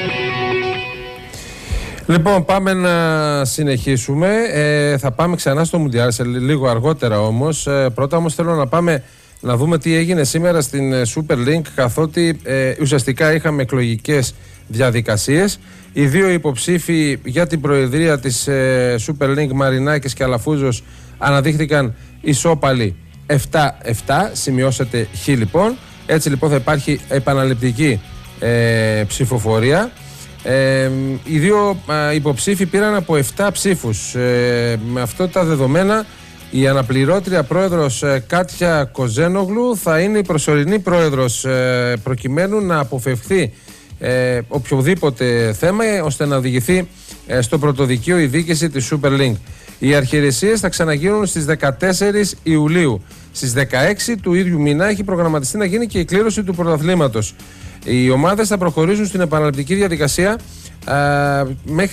Λοιπόν, πάμε να συνεχίσουμε. Θα πάμε ξανά στο Μουντιάλ σε λίγο αργότερα όμως. Πρώτα όμως θέλω να πάμε να δούμε τι έγινε σήμερα στην Super League, καθότι ουσιαστικά είχαμε εκλογικές διαδικασίες. Οι δύο υποψήφοι για την προεδρία της Super League, Μαρινάκης και Αλαφούζος, αναδείχθηκαν ισόπαλοι 7-7. Σημειώσατε χ λοιπόν. Έτσι λοιπόν θα υπάρχει επαναληπτική ψηφοφορία. Οι δύο υποψήφοι πήραν από 7 ψήφους. Με αυτά τα δεδομένα η αναπληρώτρια πρόεδρος Κάτια Κοζένογλου θα είναι η προσωρινή πρόεδρος, προκειμένου να αποφευχθεί οποιοδήποτε θέμα, ώστε να οδηγηθεί στο πρωτοδικείο η δίκηση της Super League. Οι αρχιερεσίες θα ξαναγίνουν στις 14 Ιουλίου. Στις 16 του ίδιου μήνα έχει προγραμματιστεί να γίνει και η κλήρωση του πρωταθλήματος. Οι ομάδες θα προχωρήσουν στην επαναληπτική διαδικασία μέχρι